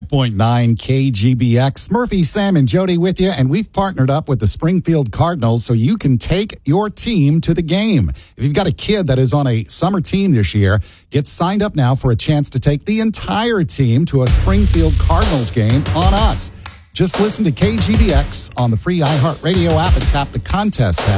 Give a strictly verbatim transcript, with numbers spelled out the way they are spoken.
point nine K G B X. Murphy, Sam, and Jody with you, and we've partnered up with the Springfield Cardinals so you can take your team to the game. If you've got a kid that is on a summer team this year, get signed up now for a chance to take the entire team to a Springfield Cardinals game on us. Just listen to K G B X on the free iHeartRadio app and tap the contest tab.